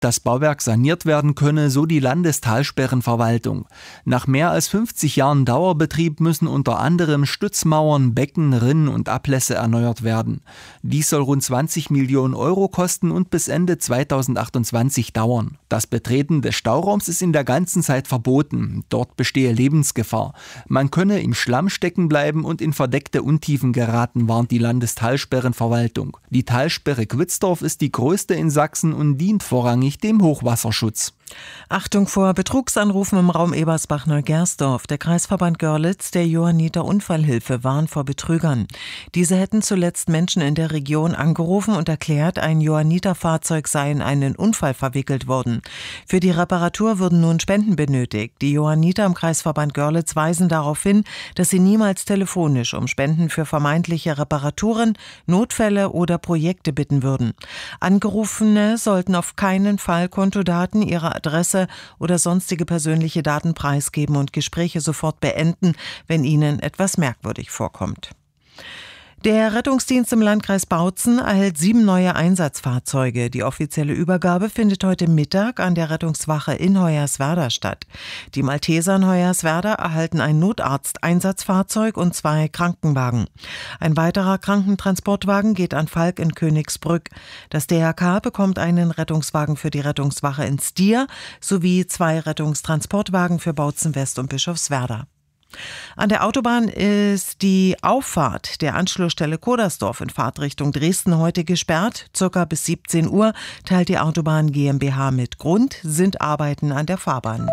das Bauwerk saniert werden könne, so die Landestalsperrenverwaltung. Nach mehr als 50 Jahren Dauerbetrieb müssen unter anderem Stützmauern, Becken, Rinnen und Ablässe erneuert werden. Dies soll rund 20 Millionen Euro kosten und bis Ende 2028 dauern. Das Betreten des Stauraums ist in der ganzen Zeit verboten. Dort bestehe Lebensgefahr. Man könne im Schlamm stecken bleiben und in verdeckte Untiefen geraten, warnt die Landestalsperrenverwaltung. Die Talsperre Quitzdorf ist die größte in Sachsen und dient vorrangig dem Hochwasserschutz. Achtung vor Betrugsanrufen im Raum Ebersbach-Neugersdorf. Der Kreisverband Görlitz der Johanniter Unfallhilfe warnt vor Betrügern. Diese hätten zuletzt Menschen in der Region angerufen und erklärt, ein Johanniter-Fahrzeug sei in einen Unfall verwickelt worden. Für die Reparatur würden nun Spenden benötigt. Die Johanniter im Kreisverband Görlitz weisen darauf hin, dass sie niemals telefonisch um Spenden für vermeintliche Reparaturen, Notfälle oder Projekte bitten würden. Angerufene sollten auf keinen Fall Kontodaten, ihre Adresse oder sonstige persönliche Daten preisgeben und Gespräche sofort beenden, wenn ihnen etwas merkwürdig vorkommt. Der Rettungsdienst im Landkreis Bautzen erhält 7 neue Einsatzfahrzeuge. Die offizielle Übergabe findet heute Mittag an der Rettungswache in Hoyerswerda statt. Die Malteser in Hoyerswerda erhalten ein Notarzteinsatzfahrzeug und 2 Krankenwagen. Ein weiterer Krankentransportwagen geht an Falk in Königsbrück. Das DRK bekommt einen Rettungswagen für die Rettungswache in Stier sowie 2 Rettungstransportwagen für Bautzen West und Bischofswerda. An der Autobahn ist die Auffahrt der Anschlussstelle Kodersdorf in Fahrtrichtung Dresden heute gesperrt. Circa bis 17 Uhr teilt die Autobahn GmbH mit. Grund sind Arbeiten an der Fahrbahn.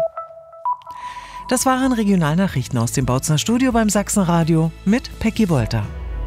Das waren Regionalnachrichten aus dem Bautzener Studio beim Sachsenradio mit Pecki Wolter.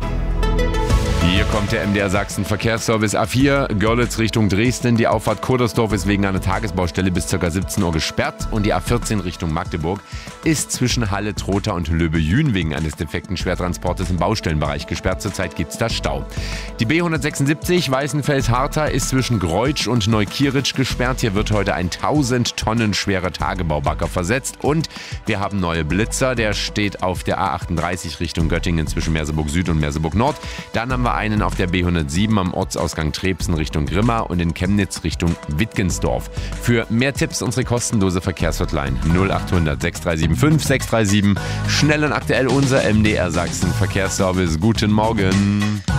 Hier kommt der MDR Sachsen Verkehrsservice A4, Görlitz Richtung Dresden. Die Auffahrt Kodersdorf ist wegen einer Tagesbaustelle bis ca. 17 Uhr gesperrt und die A14 Richtung Magdeburg ist zwischen Halle, Trotha und Löbe-Jühn wegen eines defekten Schwertransportes im Baustellenbereich gesperrt. Zurzeit gibt es da Stau. Die B176 Weißenfels-Hartha ist zwischen Greutsch und Neukieritsch gesperrt. Hier wird heute ein 1000 Tonnen schwerer Tagebaubagger versetzt und wir haben neue Blitzer. Der steht auf der A38 Richtung Göttingen zwischen Merseburg Süd und Merseburg Nord. Dann haben wir einen auf der B107 am Ortsausgang Trebsen Richtung Grimma und in Chemnitz Richtung Wittgensdorf. Für mehr Tipps unsere kostenlose Verkehrshotline 0800 6375 637. Schnell und aktuell unser MDR Sachsen Verkehrsservice. Guten Morgen.